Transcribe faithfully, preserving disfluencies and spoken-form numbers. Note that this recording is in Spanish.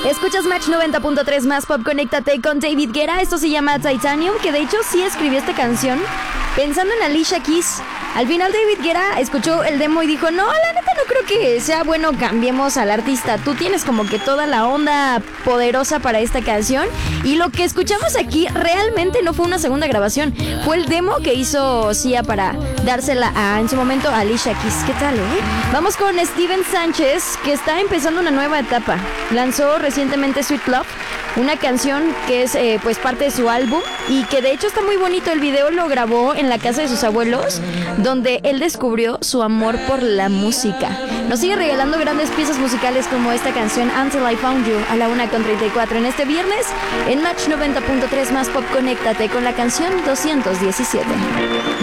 Escuchas Match noventa punto tres más Pop, conéctate con David Guetta. Esto se llama Titanium, que de hecho sí escribió esta canción pensando en Alicia Keys. Al final David Guetta escuchó el demo y dijo, no, la neta no creo que sea bueno, cambiemos al artista. Tú tienes como que toda la onda poderosa para esta canción. Y lo que escuchamos aquí realmente no fue una segunda grabación. Fue el demo que hizo Sia para dársela a, en su momento, a Alicia Keys. ¿Qué tal, eh? Vamos con Steven Sánchez, que está empezando una nueva etapa. Lanzó recientemente Sweet Love, una canción que es eh, pues parte de su álbum y que de hecho está muy bonito. El video lo grabó en la casa de sus abuelos, donde él descubrió su amor por la música. Nos sigue regalando grandes piezas musicales como esta canción Until I Found You a la una con treinta y cuatro en este viernes en Match noventa punto tres más Pop, conéctate con la canción doscientos diecisiete.